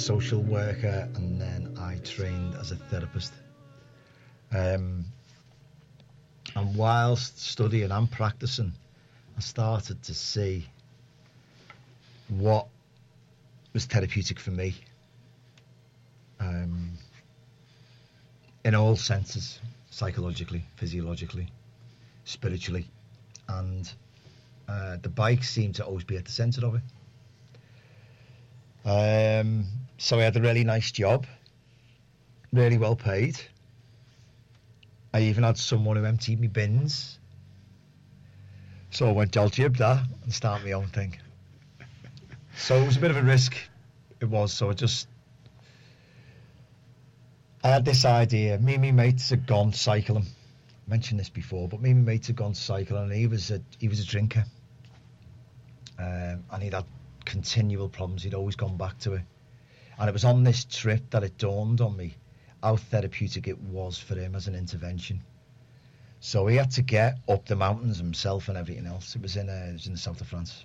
social worker, and then I trained as a therapist. And whilst studying and practicing, I started to see what was therapeutic for me, in all senses, psychologically, physiologically, spiritually, and the bike seemed to always be at the centre of it. So I had a really nice job, really well paid. I even had someone who emptied me bins. So I went, I'll jib that and start my own thing. So it was a bit of a risk. It was. So I had this idea. Me and my mates had gone cycling. I mentioned this before, but me and my mates had gone cycling, and he was a drinker. And he'd had continual problems. He'd always gone back to it. And it was on this trip that it dawned on me how therapeutic it was for him as an intervention. So he had to get up the mountains himself and everything else. It was in the south of France.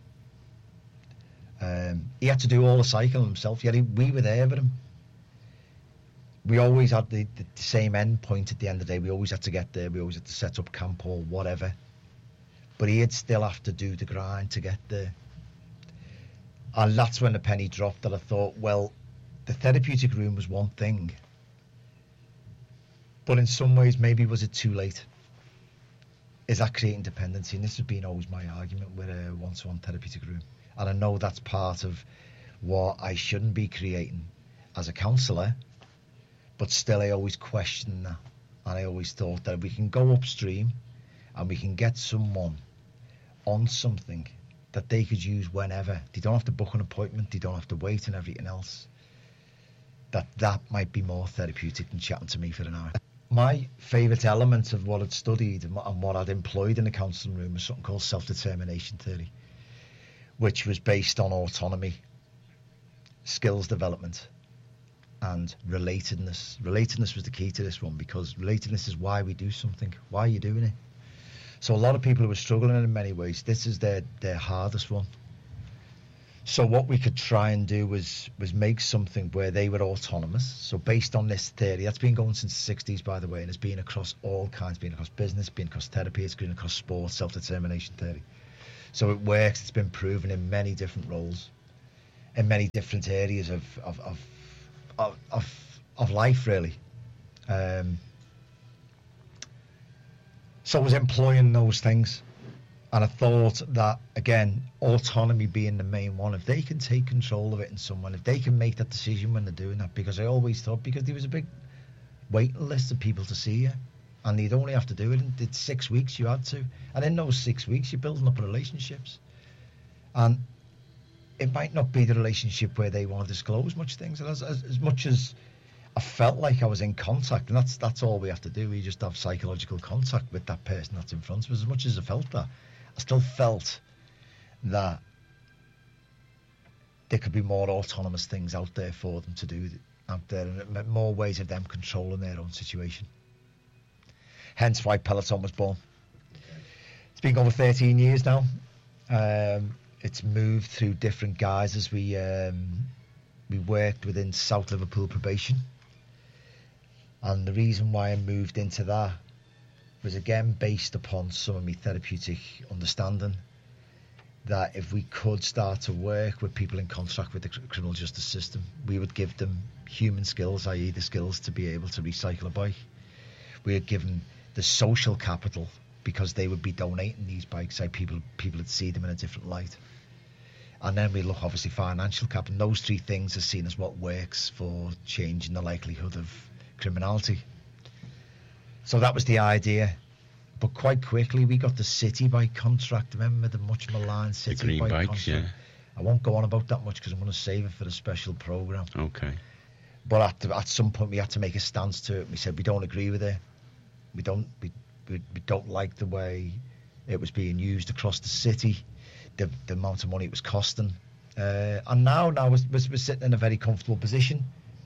He had to do all the cycling himself. Yet we were there with him. We always had the same end point at the end of the day. We always had to get there. We always had to set up camp or whatever. But he'd still have to do the grind to get there. And that's when the penny dropped, that I thought, well, the therapeutic room was one thing. But in some ways, maybe was it too late? Is that creating dependency? And this has been always my argument with a one-to-one therapeutic room. And I know that's part of what I shouldn't be creating as a counsellor, but still I always questioned that. And I always thought that we can go upstream and we can get someone on something that they could use whenever. They don't have to book an appointment, they don't have to wait and everything else. That might be more therapeutic than chatting to me for an hour. My favourite element of what I'd studied and what I'd employed in the counselling room was something called self-determination theory, which was based on autonomy, skills development, and relatedness. Relatedness was the key to this one, because relatedness is why we do something. Why are you doing it? So a lot of people who are struggling in many ways, this is their hardest one. So what we could try and do was make something where they were autonomous. So based on this theory, that's been going since the 60s, by the way, and it's been across all kinds, been across business, been across therapy, it's been across sports, self-determination theory. So it works, it's been proven in many different roles, in many different areas of life, really. So I was employing those things. And I thought that, again, autonomy being the main one, if they can take control of it in someone, if they can make that decision when they're doing that, because I always thought, because there was a big waiting list of people to see you, and you'd only have to do it in 6 weeks, you had to. And in those 6 weeks, you're building up relationships. And it might not be the relationship where they want to disclose much things. And as much as I felt like I was in contact, and that's all we have to do, we just have psychological contact with that person that's in front of us. As much as I felt that, I still felt that there could be more autonomous things out there for them to do out there, and more ways of them controlling their own situation. Hence why Peloton was born. It's been over 13 years now. It's moved through different guises. We worked within South Liverpool Probation, and the reason why I moved into that was again based upon some of my therapeutic understanding that if we could start to work with people in contact with the criminal justice system, we would give them human skills, i.e. the skills to be able to recycle a bike. We would give them the social capital, because they would be donating these bikes, so people would see them in a different light. And then we look, obviously, financial capital. And those three things are seen as what works for changing the likelihood of criminality. So that was the idea. But quite quickly, we got the City Bike contract. Remember the much maligned City Bike bikes, contract? Yeah. I won't go on about that much because I'm going to save it for the special programme. Okay. But at some point, we had to make a stance to it. We said we don't agree with it. We don't like the way it was being used across the city, the amount of money it was costing. And now we're sitting in a very comfortable position.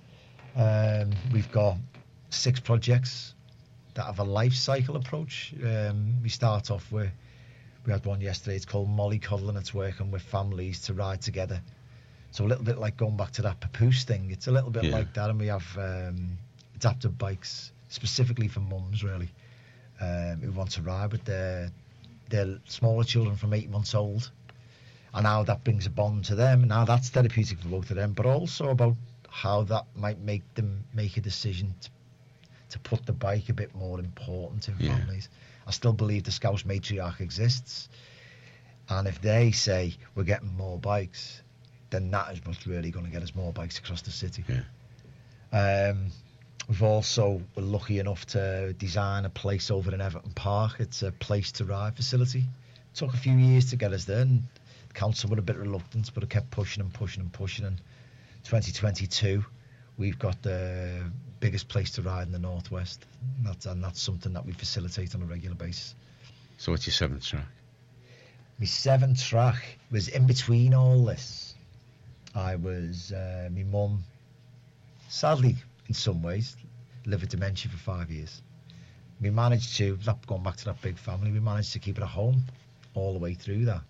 We've got 6 projects that have a life cycle approach. We start off with, we had one yesterday, it's called Mollycoddle, and it's working with families to ride together. So a little bit like going back to that Papoose thing. It's a little bit Yeah. like that, and we have adapted bikes specifically for mums, really, who want to ride with their smaller children from 8 months old. And now that brings a bond to them. Now that's therapeutic for both of them, but also about how that might make them make a decision to put the bike a bit more important in Yeah. families. I still believe the Scouse matriarch exists. And if they say we're getting more bikes, then that is what's really going to get us more bikes across the city. Yeah. We're lucky enough to design a place over in Everton Park. It's a place to ride facility. It took a few years to get us there, and the council were a bit reluctant, but it kept pushing and pushing and pushing. And 2022, we've got the biggest place to ride in the Northwest. And that's something that we facilitate on a regular basis. So what's your 7th track? My 7th track was in between all this. I was, my mum, sadly, in some ways, lived with dementia for 5 years. We managed to, going back to that big family, we managed to keep it at home all the way through that.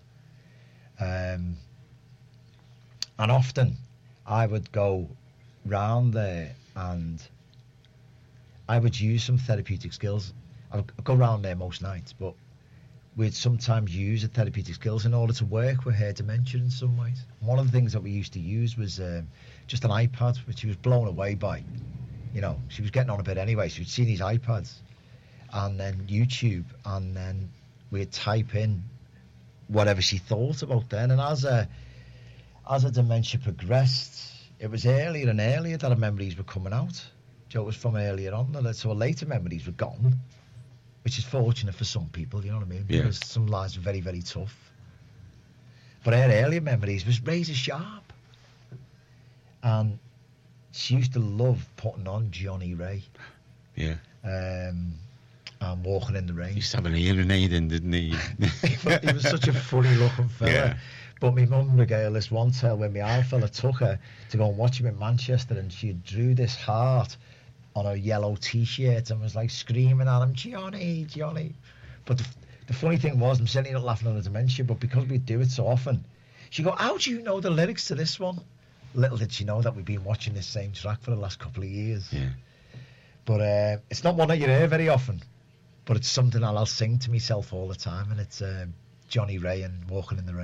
And often I would go round there and I would use some therapeutic skills. I would go round there most nights, but we'd sometimes use the therapeutic skills in order to work with her dementia in some ways. One of the things that we used to use was just an iPad, which she was blown away by. You know, she was getting on a bit anyway, so we'd seen these iPads and then YouTube, and then we'd type in whatever she thought about then. And as her dementia progressed, it was earlier and earlier that her memories were coming out. So it was from earlier on, so her later memories were gone, which is fortunate for some people, you know what I mean? Yeah. Because some lives are very, very tough. But her earlier memories was razor sharp. And she used to love putting on Johnny Ray. Yeah. And Walking in the Rain. He used to have an hearing aid in, didn't he? He was such a funny looking fella. Yeah. But my mum regaled this one tale when my old fella took her to go and watch him in Manchester, and she drew this heart on a yellow t-shirt and was like screaming at him, Johnny, Johnny. But the funny thing was, I'm certainly not laughing at the dementia, but because we do it so often, she'd go, how do you know the lyrics to this one? Little did she know that we've been watching this same track for the last couple of years. Yeah. But it's not one that you hear very often, but it's something I'll sing to myself all the time, and it's Johnny Ray and Walking in the Rain.